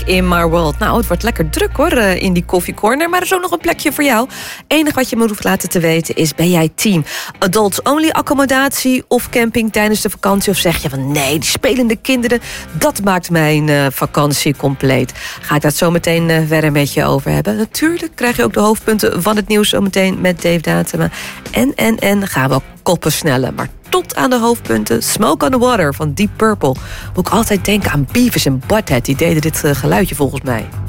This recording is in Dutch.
In My World. Nou, het wordt lekker druk hoor in die koffiecorner. Maar er is ook nog een plekje voor jou. Enig wat je me hoeft laten te weten is... ben jij team adults-only accommodatie of camping tijdens de vakantie? Of zeg je van nee, die spelende kinderen... dat maakt mijn vakantie compleet. Ga ik dat zo meteen verder met je over hebben. Natuurlijk krijg je ook de hoofdpunten van het nieuws... zo meteen met Dave Datema. En gaan we ook koppen snellen. Maar tot aan de hoofdpunten. Smoke on the Water van Deep Purple. Moet ik altijd denken aan Beavis en Butthead. Die deden dit geluidje volgens mij.